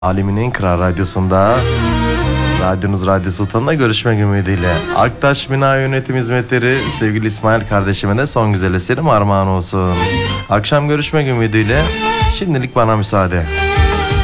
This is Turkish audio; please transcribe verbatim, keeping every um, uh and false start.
Alemin en kral radyosunda, radyonuz Radyo Sultan'la görüşmek ümidiyle. Aktaş Bina Yönetim Hizmetleri sevgili İsmail kardeşime de son güzel eserim armağan olsun. Akşam görüşmek ümidiyle, şimdilik bana müsaade.